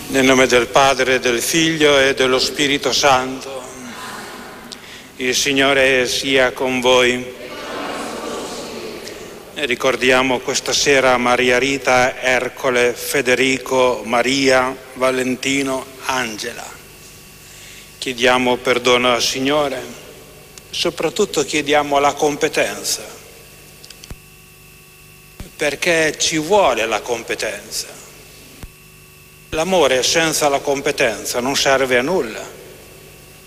Nel nome del Padre, del Figlio e dello Spirito Santo. Il Signore sia con voi. E ricordiamo questa sera Maria Rita, Ercole, Federico, Maria, Valentino, Angela. Chiediamo perdono al Signore, soprattutto chiediamo la competenza, perché ci vuole la competenza. L'amore senza la competenza non serve a nulla.